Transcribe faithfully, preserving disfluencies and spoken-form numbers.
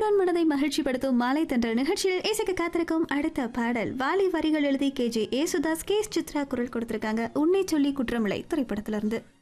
கேட்டான் மனதை மகிழ்ச்சிப்படுத்தும் மாலை தன்ற நிகழ்ச்சியில் இசைக்கு காத்திருக்கும் அடுத்த பாடல் வாலி வரிகள் எழுதி K J Yesudas K Chitra குரல் கொடுத்திருக்காங்க. உன்னை சொல்லி குற்றமில்லை திரைப்படத்திலிருந்து.